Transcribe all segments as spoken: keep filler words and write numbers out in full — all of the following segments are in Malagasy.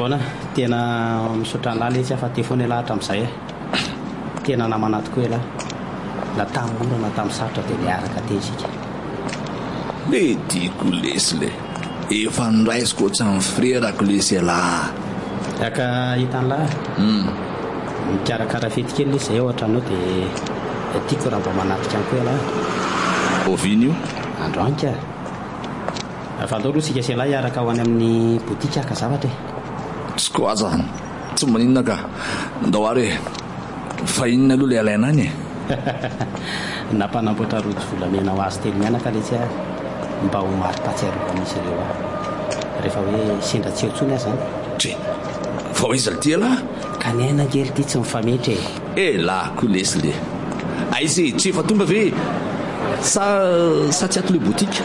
Bona tena misaotra lahy le tsy afa-te foana lahatra amin'izay tena namana tokoa lahy na tamora na tamin'ny sarotra dia miaraka tezika le diako lesy le efa niraisiko ohatran'ny frerako lesy lahy aka hitany lahy mikarakara fety kely lesy zay ohatra anao dia tiako raha mba manatrika any koa lahy oviny io androanka fa andao aloha sika se lahy hiaraka ho any amin'ny botika aka zavatra e tsy ko aza tsy maninona ka ndao ary fa inona aloha le alaina any e nampanamboatra rojo volamena ho azy telo mianaka le tsy mba ho mari-pahatsiarovana misy ireo rehefa hoe sendra tsy eo tsony azy zany tre fa ho izy ity lahy ka ny aina kely ity tsy mifametra e e lahy koa lesy le aizy tsy efa tonga ve sa sa tsy ato le botika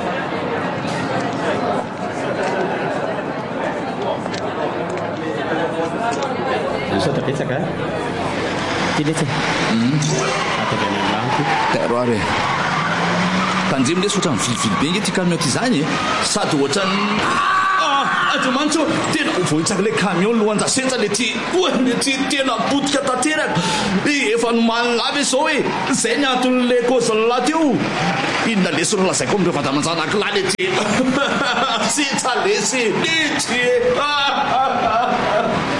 sota betsaka ty letsy atavy any am'laniko tairo ary tanjemy lesy ohatrany vilivily be nge ty camion ty zany sady ohatrany andromanitso tena vohitsaka le camion lohanjasetsa le ty le ty tena botika tanteraka efa nomanina avy zao hoe zay ny anton'le kozalahy teo inona lesy no lazaiko am'ireo vandamanjanaky lahy le ty sitsa lesy lety